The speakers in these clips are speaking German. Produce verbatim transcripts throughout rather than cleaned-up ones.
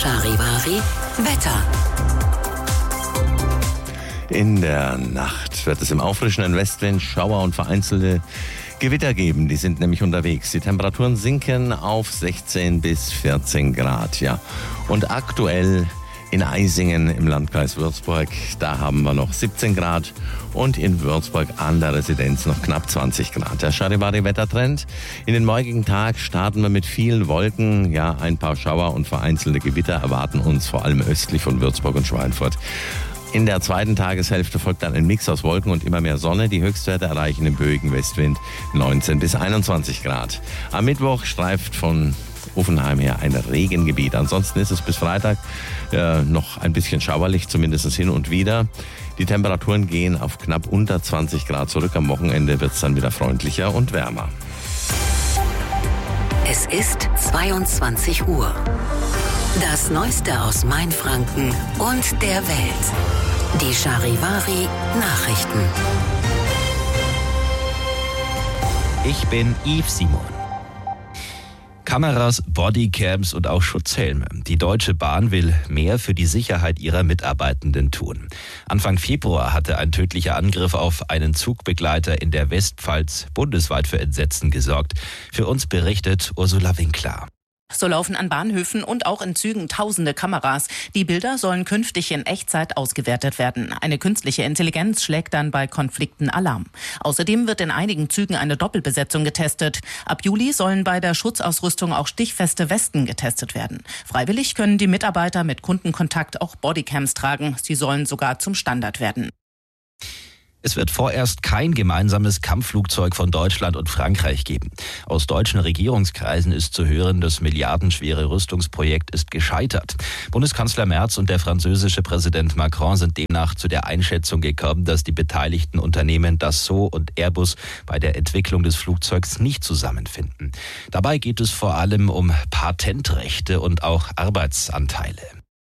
Charivari Wetter. In der Nacht wird es im auffrischenden Westwind Schauer und vereinzelte Gewitter geben. Die sind nämlich unterwegs. Die Temperaturen sinken auf sechzehn bis vierzehn Grad. Ja. Und aktuell in Eisingen im Landkreis Würzburg, da haben wir noch siebzehn Grad und in Würzburg an der Residenz noch knapp zwanzig Grad. Der Charivari-Wettertrend. In den morgigen Tag starten wir mit vielen Wolken. Ja, ein paar Schauer und vereinzelte Gewitter erwarten uns vor allem östlich von Würzburg und Schweinfurt. In der zweiten Tageshälfte folgt dann ein Mix aus Wolken und immer mehr Sonne. Die Höchstwerte erreichen im böigen Westwind neunzehn bis einundzwanzig Grad. Am Mittwoch streift von Uffenheim her ein Regengebiet. Ansonsten ist es bis Freitag äh, noch ein bisschen schauerlich, zumindest hin und wieder. Die Temperaturen gehen auf knapp unter zwanzig Grad zurück. Am Wochenende wird es dann wieder freundlicher und wärmer. Es ist zweiundzwanzig Uhr. Das Neueste aus Mainfranken und der Welt. Die Charivari Nachrichten. Ich bin Yves Simon. Kameras, Bodycams und auch Schutzhelme. Die Deutsche Bahn will mehr für die Sicherheit ihrer Mitarbeitenden tun. Anfang Februar hatte ein tödlicher Angriff auf einen Zugbegleiter in der Westpfalz bundesweit für Entsetzen gesorgt. Für uns berichtet Ursula Winkler. So laufen an Bahnhöfen und auch in Zügen tausende Kameras. Die Bilder sollen künftig in Echtzeit ausgewertet werden. Eine künstliche Intelligenz schlägt dann bei Konflikten Alarm. Außerdem wird in einigen Zügen eine Doppelbesetzung getestet. Ab Juli sollen bei der Schutzausrüstung auch stichfeste Westen getestet werden. Freiwillig können die Mitarbeiter mit Kundenkontakt auch Bodycams tragen. Sie sollen sogar zum Standard werden. Es wird vorerst kein gemeinsames Kampfflugzeug von Deutschland und Frankreich geben. Aus deutschen Regierungskreisen ist zu hören, das milliardenschwere Rüstungsprojekt ist gescheitert. Bundeskanzler Merz und der französische Präsident Macron sind demnach zu der Einschätzung gekommen, dass die beteiligten Unternehmen Dassault und Airbus bei der Entwicklung des Flugzeugs nicht zusammenfinden. Dabei geht es vor allem um Patentrechte und auch Arbeitsanteile.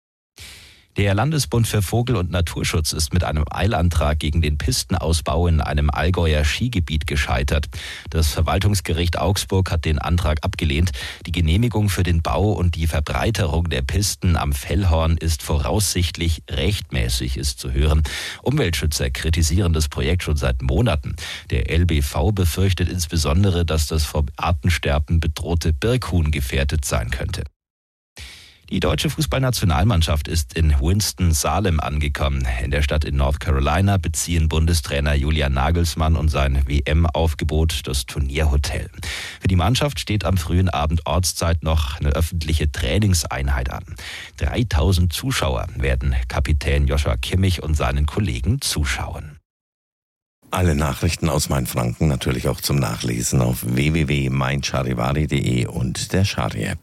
Der Landesbund für Vogel- und Naturschutz ist mit einem Eilantrag gegen den Pistenausbau in einem Allgäuer Skigebiet gescheitert. Das Verwaltungsgericht Augsburg hat den Antrag abgelehnt. Die Genehmigung für den Bau und die Verbreiterung der Pisten am Fellhorn ist voraussichtlich rechtmäßig, ist zu hören. Umweltschützer kritisieren das Projekt schon seit Monaten. Der L B V befürchtet insbesondere, dass das vom Artensterben bedrohte Birkhuhn gefährdet sein könnte. Die deutsche Fußballnationalmannschaft ist in Winston-Salem angekommen. In der Stadt in North Carolina beziehen Bundestrainer Julian Nagelsmann und sein W M-Aufgebot das Turnierhotel. Für die Mannschaft steht am frühen Abend Ortszeit noch eine öffentliche Trainingseinheit an. dreitausend Zuschauer werden Kapitän Joshua Kimmich und seinen Kollegen zuschauen. Alle Nachrichten aus Mainfranken natürlich auch zum Nachlesen auf w w w punkt mein charivari punkt de und der Chari-App.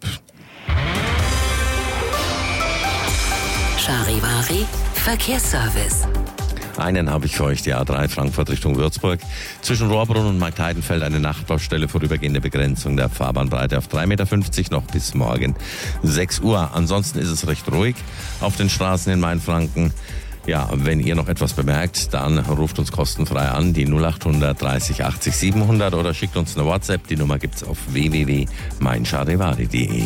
Charivari Verkehrsservice. Einen habe ich für euch, die A drei Frankfurt Richtung Würzburg. Zwischen Rohrbrunn und Marktheidenfeld eine Nachtbaustelle, vorübergehende Begrenzung der Fahrbahnbreite auf drei Meter fünfzig noch bis morgen sechs Uhr. Ansonsten ist es recht ruhig auf den Straßen in Mainfranken. Ja, wenn ihr noch etwas bemerkt, dann ruft uns kostenfrei an, die null acht hundert dreißig achtzig siebenhundert oder schickt uns eine WhatsApp. Die Nummer gibt's auf w w w punkt mein charivari punkt de.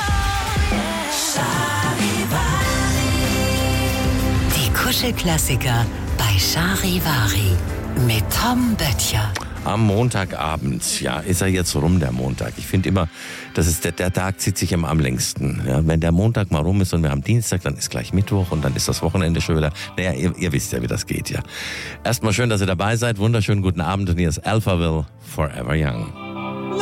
Kuschelklassiker bei Charivari mit Tom Böttcher. Am Montagabend, ja, ist er jetzt rum, der Montag. Ich finde immer, das ist der, der Tag zieht sich immer am längsten. Ja, wenn der Montag mal rum ist und wir haben Dienstag, dann ist gleich Mittwoch und dann ist das Wochenende schon wieder. Naja, ihr, ihr wisst ja, wie das geht, ja. Erstmal schön, dass ihr dabei seid. Wunderschönen guten Abend und hier ist Alphaville, Forever Young.